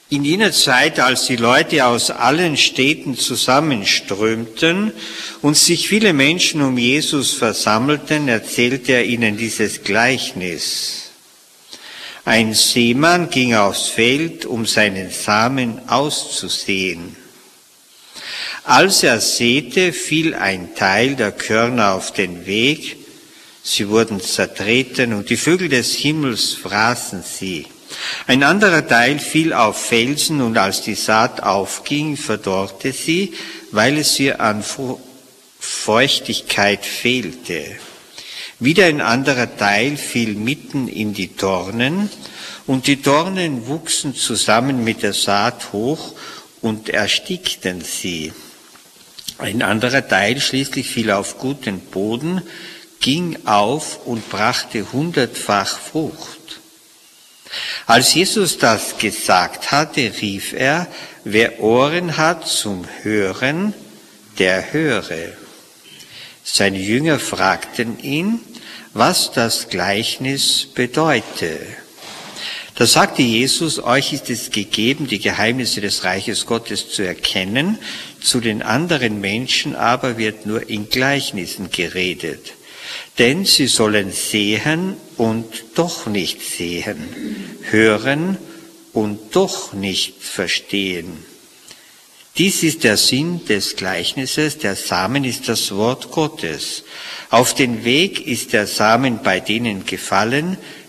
In jener Zeit, als die Leute aus allen Städten zusammenströmten und sich viele Menschen um Jesus versammelten, erzählte er ihnen dieses Gleichnis. Ein Seemann ging aufs Feld, um seinen Samen auszusehen. Als er säte, fiel ein Teil der Körner auf den Weg. Sie wurden zertreten und die Vögel des Himmels fraßen sie. Ein anderer Teil fiel auf Felsen und als die Saat aufging, verdorrte sie, weil es ihr an Feuchtigkeit fehlte. Wieder ein anderer Teil fiel mitten in die Dornen und die Dornen wuchsen zusammen mit der Saat hoch und erstickten sie. Ein anderer Teil schließlich fiel auf guten Boden, ging auf und brachte 100-fach Frucht. Als Jesus das gesagt hatte, rief er, wer Ohren hat zum Hören, der höre. Seine Jünger fragten ihn, was das Gleichnis bedeute. Da sagte Jesus, euch ist es gegeben, die Geheimnisse des Reiches Gottes zu erkennen, zu den anderen Menschen aber wird nur in Gleichnissen geredet. Denn sie sollen sehen und doch nicht sehen, hören und doch nicht verstehen. Dies ist der Sinn des Gleichnisses, der Samen ist das Wort Gottes. Auf den Weg ist der Samen bei denen gefallen,